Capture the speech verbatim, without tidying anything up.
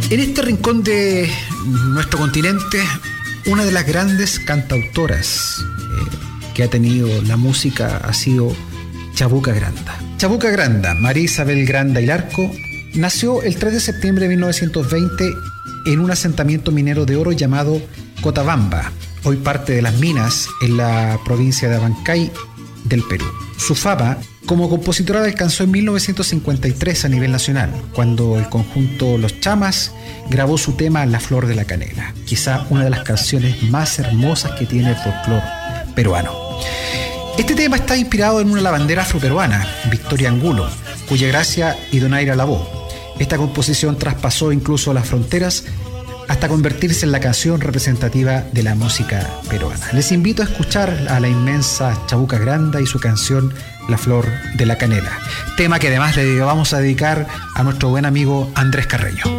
En este rincón de nuestro continente, una de las grandes cantautoras eh, que ha tenido la música ha sido Chabuca Granda. Chabuca Granda, María Isabel Granda y Larco, nació el tres de septiembre de mil novecientos veinte en un asentamiento minero de oro llamado Cotabamba, hoy parte de las minas en la provincia de Abancay del Perú. Su fama como compositora alcanzó en mil novecientos cincuenta y tres a nivel nacional, cuando el conjunto Los Chamas grabó su tema La Flor de la Canela, quizá una de las canciones más hermosas que tiene el folclore peruano. Este tema está inspirado en una lavandera afroperuana, Victoria Angulo, cuya gracia y donaire alabó. Esta composición traspasó incluso las fronteras hasta convertirse en la canción representativa de la música peruana. Les invito a escuchar a la inmensa Chabuca Granda y su canción La Flor de la Canela, tema que además le vamos a dedicar a nuestro buen amigo Andrés Carreño.